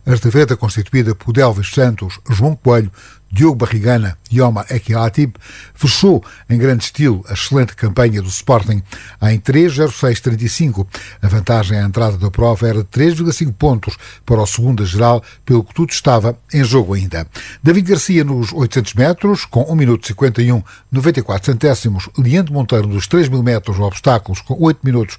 A estafeta, constituída por Delvis Santos, João Coelho, Diogo Barrigana e Omar Ekiatib, fechou em grande estilo a excelente campanha do Sporting em 3:06:35. A vantagem à entrada da prova era de 3,5 pontos para o segundo da geral, pelo que tudo estava em jogo ainda. David Garcia nos 800 metros, com 1 minuto 51,94 centésimos. Leandro Monteiro nos 3.000 metros obstáculos, com 8 minutos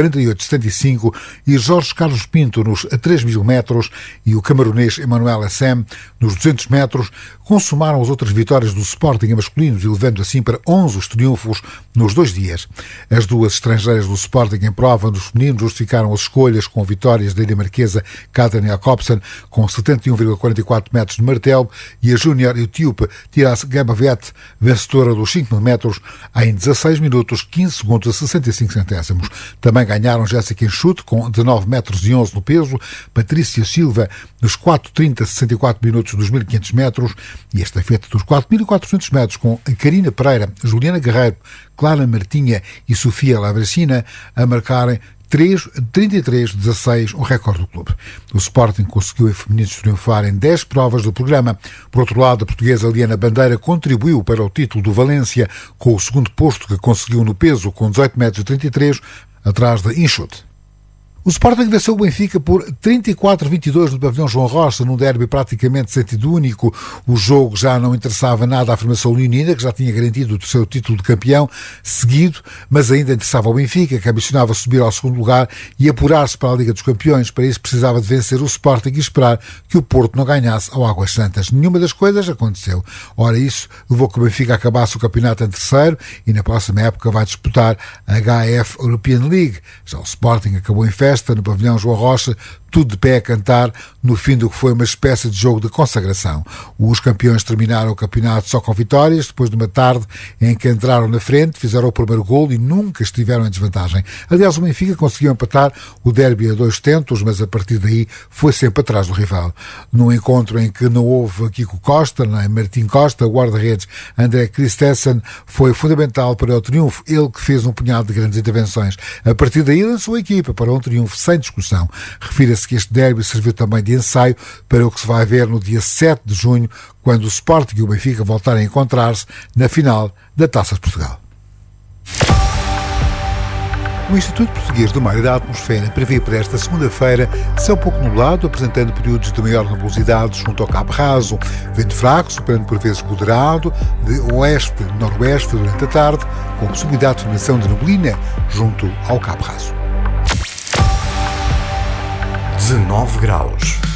48,75. E Jorge Carlos Pinto nos 3.000 metros e o camaronês Emmanuel Assem nos 200 metros, consumaram as outras vitórias do Sporting em masculinos, elevando assim para 11 os triunfos nos 2 dias. As duas estrangeiras do Sporting em prova nos femininos justificaram as escolhas com vitórias da dinamarquesa Katrin Jacobsen com 71,44 metros de martelo e a júnior etíope Tiras Gabavet, vencedora dos 5.000 metros, em 16 minutos 15 segundos e 65 centésimos. Também ganharam Jéssica Enxute com 19 metros e 11 no peso, Patrícia Silva nos 4:30:64 minutos dos 1.500 metros e a estafeta dos 4.400 metros com Karina Pereira, Juliana Guerreiro, Clara Martinha e Sofia Lavracina a marcarem 3:33:16, um recorde do clube. O Sporting conseguiu em femininos triunfar em 10 provas do programa. Por outro lado, a portuguesa Liana Bandeira contribuiu para o título do Valência com o segundo posto que conseguiu no peso com 18,33 metros, atrás de Enxute. O Sporting venceu o Benfica por 34-22 no pavilhão João Rocha, num derby praticamente sentido único. O jogo já não interessava nada à formação leonina, que já tinha garantido o seu título de campeão seguido, mas ainda interessava ao Benfica, que ambicionava subir ao segundo lugar e apurar-se para a Liga dos Campeões. Para isso precisava de vencer o Sporting e esperar que o Porto não ganhasse ao Águas Santas. Nenhuma das coisas aconteceu. Ora, isso levou que o Benfica acabasse o campeonato em terceiro e na próxima época vai disputar a HF European League. Já o Sporting acabou em festa no pavilhão João Rocha, tudo de pé a cantar, no fim do que foi uma espécie de jogo de consagração. Os campeões terminaram o campeonato só com vitórias, depois de uma tarde em que entraram na frente, fizeram o primeiro golo e nunca estiveram em desvantagem. Aliás, o Benfica conseguiu empatar o derby a 2 tentos, mas a partir daí foi sempre atrás do rival. Num encontro em que não houve Kiko Costa, nem Martim Costa, o guarda-redes André Christensen foi fundamental para o triunfo, ele que fez um punhado de grandes intervenções. A partir daí lançou a equipa para um triunfo sem discussão. Refira-se que este derby serviu também de ensaio para o que se vai ver no dia 7 de junho, quando o Sporting e o Benfica voltarem a encontrar-se na final da Taça de Portugal. O Instituto Português do Mar e da Atmosfera prevê para esta segunda-feira céu pouco nublado, apresentando períodos de maior nebulosidade junto ao Cabo Raso. Vento fraco, superando por vezes moderado, de oeste-noroeste durante a tarde, com possibilidade de formação de neblina junto ao Cabo Raso. 19 graus.